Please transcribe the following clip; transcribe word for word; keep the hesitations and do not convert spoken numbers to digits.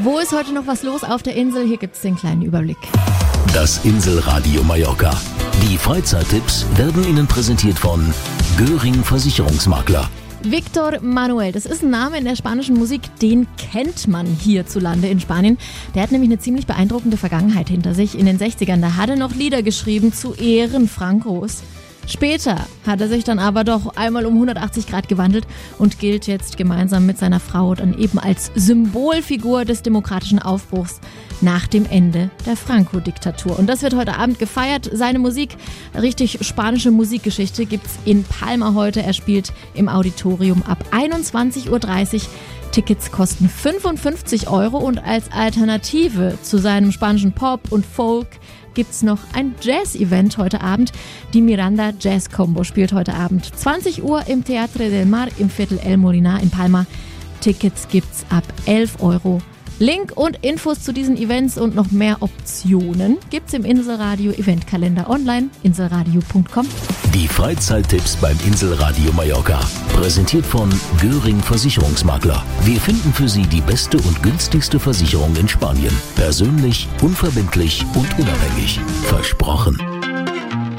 Wo ist heute noch was los auf der Insel? Hier gibt's den kleinen Überblick. Das Inselradio Mallorca. Die Freizeittipps werden Ihnen präsentiert von Göring Versicherungsmakler. Victor Manuel, das ist ein Name in der spanischen Musik, den kennt man hierzulande in Spanien. Der hat nämlich eine ziemlich beeindruckende Vergangenheit hinter sich. In den sechzigern, da hat er noch Lieder geschrieben zu Ehren Francos. Später hat er sich dann aber doch einmal um hundertachtzig Grad gewandelt und gilt jetzt gemeinsam mit seiner Frau dann eben als Symbolfigur des demokratischen Aufbruchs nach dem Ende der Franco-Diktatur. Und das wird heute Abend gefeiert. Seine Musik, richtig spanische Musikgeschichte, gibt's in Palma heute. Er spielt im Auditorium ab einundzwanzig Uhr dreißig. Tickets kosten fünfundfünfzig Euro und als Alternative zu seinem spanischen Pop und Folk gibt's noch ein Jazz-Event heute Abend. Die Miranda Jazz Combo spielt heute Abend zwanzig Uhr im Teatre del Mar im Viertel El Molinar in Palma. Tickets gibt's ab elf Euro. Link und Infos zu diesen Events und noch mehr Optionen gibt's im Inselradio Eventkalender online, inselradio punkt com. Die Freizeittipps beim Inselradio Mallorca. Präsentiert von Göring Versicherungsmakler. Wir finden für Sie die beste und günstigste Versicherung in Spanien. Persönlich, unverbindlich und unabhängig. Versprochen.